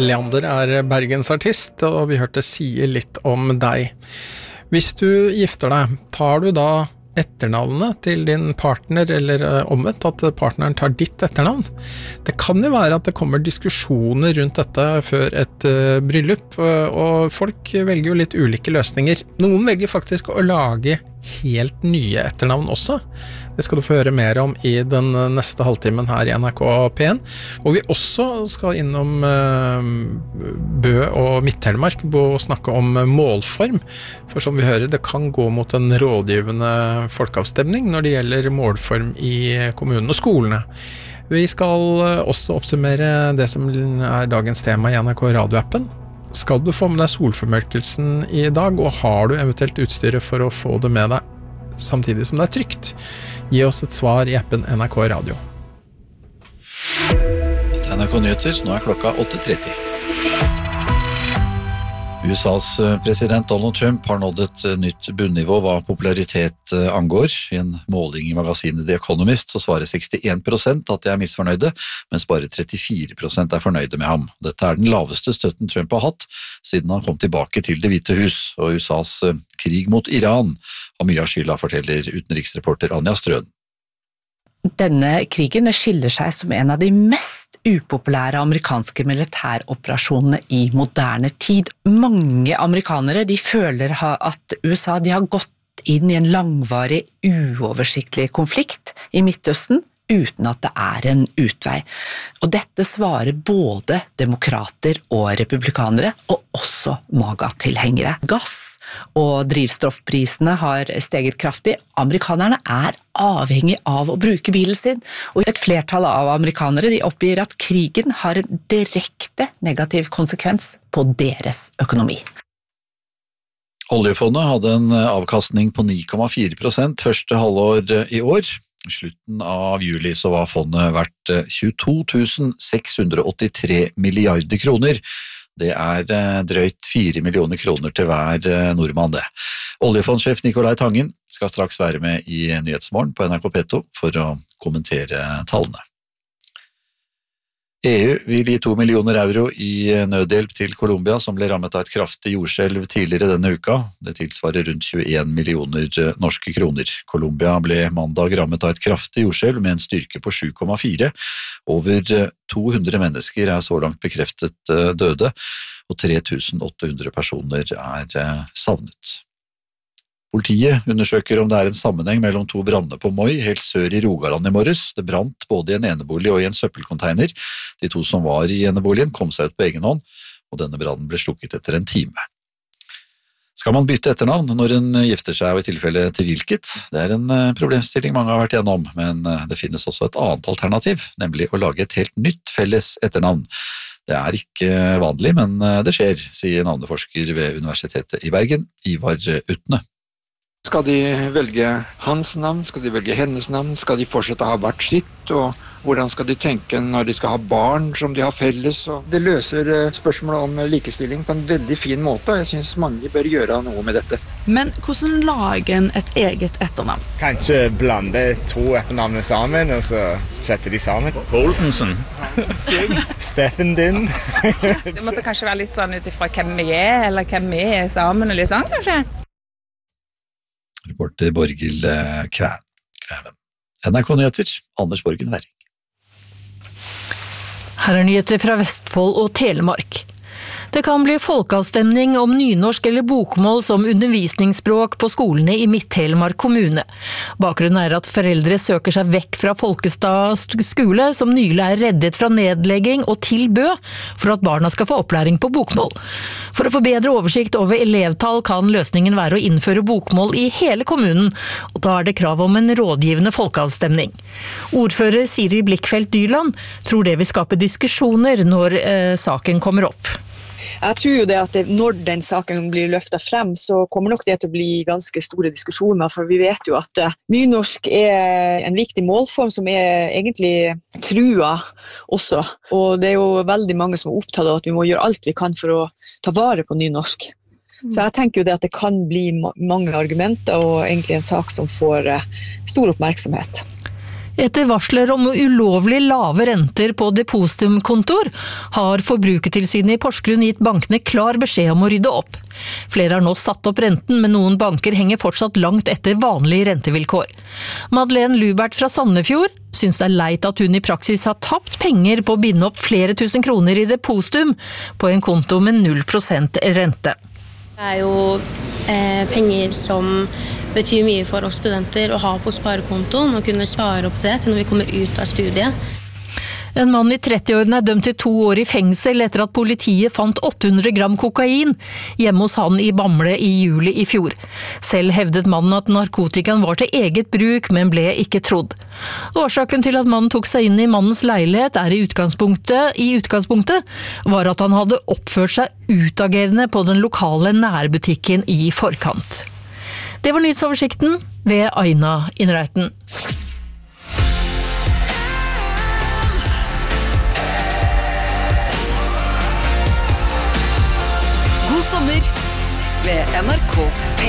Leander bergensartist, og vi hørte Sie litt om deg. Hvis du gifter deg, tar du da etternavnet til din partner, eller omvendt, at partneren tar ditt etternavn? Det kan jo være at det kommer diskusjoner rundt dette før et bryllup, og folk velger jo litt ulike løsninger. Noen velger faktisk å lage helt nye etternavn også. Det skal du få høre mer om i den neste halvtimen her i NRK P1, hvor vi også skal innom Bø og Midt-Telemark og snakke om målform, for som vi hører, det kan gå mot en rådgivende folkeavstemning når det gjelder målform i kommunen og skolene. Vi skal også oppsummere det som dagens tema i NRK radioappen. Skal du få med deg solformørkelsen i dag, og har du eventuelt utstyret for å få det med deg samtidig som det trygt? Gi oss et svar i appen NRK Radio. NRK Nyheter, nå klokka 8:30. USAs president Donald Trump har nådd et nytt bunnivå hva popularitet angår. I en måling i magasinet The Economist så svarer 61% at de misfornøyde, mens bare 34% fornøyde med ham. Dette den laveste støtten Trump har hatt siden han kom tilbake til Det hvite hus, og USAs krig mot Iran har mye av skylda, forteller utenriksreporter Anja Strøen. Denne krigen skiller seg som en av de mest upopulære amerikanske militæroperasjonene i moderne tid. Mange amerikanere de føler at USA har gått inn i en langvarig, uoversiktlig konflikt i Midtøsten, uten at det en utvei. Og dette svarer både demokrater og republikanere, og også MAGA-tilhengere. Gass og drivstoffprisene har steget kraftig. Amerikanerne avhengig av å bruke bilen sin, og et flertall av amerikanere de oppgir at krigen har en direkte negativ konsekvens på deres økonomi. Oljefondet hadde en avkastning på 9,4% første halvår i år. I slutten av juli så var fondet verdt 22 683 milliarder kroner. Det drøyt 4 millioner kroner til hver nordmann det. Oljefondsjef Nicolai Tangen skal straks være med i Nyhetsmorgen på NRK P2 for å kommentere tallene. EU vil gi 2 millioner euro i nødhjelp til Colombia, som ble rammet av et kraftig jordskjelv tidligere denne uka. Det tilsvarer rundt 21 millioner norske kroner. Colombia ble mandag rammet av et kraftig jordskjelv med en styrke på 7,4. Over 200 mennesker så langt bekreftet døde, og 3800 personer savnet. Politiet undersøker om det en sammenheng mellom to branner på Moi, helt sør i Rogaland i morges. Det brant både i en enebolig og i en søppelcontainer. De to som var i eneboligen kom seg ut på egen hånd, og denne brannen ble slukket etter en time. Skal man bytte etternavn når en gifter seg, og i tilfelle til hvilket? Det en problemstilling mange har vært gjennom, men det finnes også et annet alternativ, nemlig å lage et helt nytt felles etternavn. Det ikke vanlig, men det skjer, sier navneforsker ved Universitetet i Bergen, Ivar Utne. Skal de velge hans navn? Skal de velge hennes navn? Skal de fortsette å ha hvert sitt? Og hvordan skal de tenke når de skal ha barn som de har felles? Og det løser spørsmålet om likestilling på en veldig fin måte, og jeg synes mange bør gjøre noe med dette. Men hvordan lager en et eget etternavn? Kanskje blande to etternavnene sammen, og så setter de sammen. Boltensen. Steffen din. Det måtte kanskje være litt sånn utifra hvem vi eller hvem vi sammen, og litt sånn, kanskje? Reporter Borghild Kvæven. NRK Nyheter, Anders Borgen Werring. Her nyheter fra Vestfold og Telemark. Det kan bli folkeavstemning om nynorsk eller bokmål som undervisningsspråk på skolene i Midt-Telemark kommune. Bakgrunnen at foreldre søker seg vekk fra Folkestad skole, som nylig reddet fra nedlegging, og til Bø, for at barna skal få opplæring på bokmål. For å få bedre oversikt over elevtall kan løsningen være å innføre bokmål i hele kommunen, og da det krav om en rådgivende folkeavstemning. Ordfører Siri Blikkfeldt Dyrland tror det vil skape diskusjoner når saken kommer opp. Jeg tror jo det at når den saken blir løftet frem, så kommer nok det til å bli ganske store diskusjoner, for vi vet jo at nynorsk en viktig målform som egentlig trua også. Og det jo veldig mange som opptatt av at vi må gjøre alt vi kan for å ta vare på nynorsk. Så jeg tenker jo det at det kan bli mange argumenter, og egentlig en sak som får stor oppmerksomhet. Etter varsler om ulovlig lave renter på depositumkontor, har Forbrukertilsynet i Porsgrunn gitt bankene klar beskjed om å rydde opp. Flere har nå satt opp renten, men noen banker henger fortsatt langt etter vanlige rentevilkår. Madeleine Lubert fra Sandefjord synes det leit at hun i praksis har tapt penger på å binde opp flere tusen kroner i depositum på en konto med 0% rente. Det jo penger som betyr mye for oss studenter å ha på sparekontoen og kunne spare opp det til når vi kommer ut av studiet. En mann i 30-årene dømt til 2 år i fengsel etter at politiet fant 800 gram kokain hjemme hos han i Bamble i juli i fjor. Selv hevdet mannen at narkotikaen var til eget bruk, men ble ikke trodd. Årsaken til at mannen tok seg inn i mannens leilighet i utgangspunktet var at han hadde oppført seg utagerende på den lokale nærbutikken i forkant. Det var nyhetsoversikten ved Aina Innreiten. God sommer ved NRK P1.